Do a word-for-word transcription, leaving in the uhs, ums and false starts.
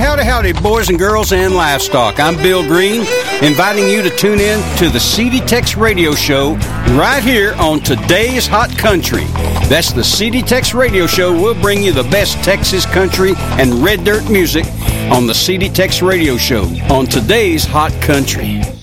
Howdy, howdy, boys and girls and livestock. I'm Bill Green, inviting you to tune in to the C D Tex Radio Show right here on Today's Hot Country. That's the C D Tex Radio Show. We'll bring you the best Texas country and red dirt music on the C D Tex Radio Show on Today's Hot Country.